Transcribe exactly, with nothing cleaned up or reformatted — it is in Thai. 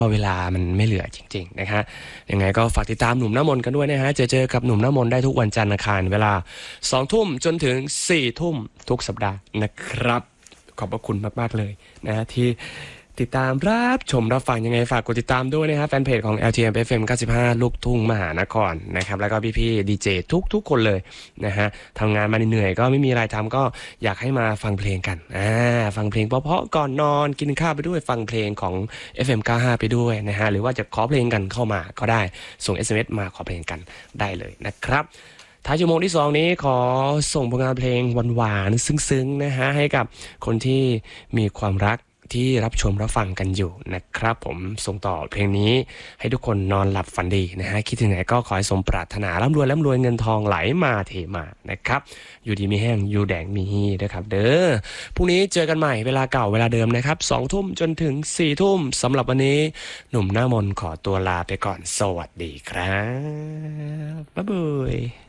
เวลามันไม่เหลือจริงๆนะฮะยังไงก็ฝากติดตามหนุ่มน้ำมนต์กันด้วยนะฮะเจอเจอกับหนุ่มน้ำมนต์ได้ทุกวันจันทร์อังคารเวลาสองทุ่มจนถึงสี่ทุ่มทุกสัปดาห์นะครับขอบพระคุณมากๆเลยนะฮะที่ติดตามรับชมรับฟังยังไงฝากกดติดตามด้วยนะฮะแฟนเพจของ แอล ที เอ็ม เอฟ เอ็ม เก้าสิบห้าลูกทุ่งมหานครนะครับแล้วก็พี่ๆดีเจทุกๆคนเลยนะฮะทำงานมาเหนื่อยก็ไม่มีอะไรทำก็อยากให้มาฟังเพลงกันอ่าฟังเพลงเพราะๆก่อนนอนกินข้าวไปด้วยฟังเพลงของ เอฟ เอ็ม เก้าสิบห้า ไปด้วยนะฮะหรือว่าจะขอเพลงกันเข้ามาก็ได้ส่ง เอส เอ็ม เอส มาขอเพลงกันได้เลยนะครับท้ายชั่วโมงที่สองนี้ขอส่งผลงานเพลงหวานๆซึ้งๆนะฮะให้กับคนที่มีความรักที่รับชมรับฟังกันอยู่นะครับผมส่งต่อเพลงนี้ให้ทุกคนนอนหลับฝันดีนะฮะคิดถึงไหนก็ขอให้สมปรารถนาร่ำรวยร่ำรวยเงินทองไหลมาเทมานะครับอยู่ดีมีแห้งอยู่แดงมีฮีนะครับเด้อพรุ่งนี้เจอกันใหม่เวลาเก่าเวลาเดิมนะครับสองทุ่มจนถึงสี่ทุ่มสำหรับวันนี้หนุ่มหน้ามนต์ขอตัวลาไปก่อนสวัสดีครับบ๊ายบาย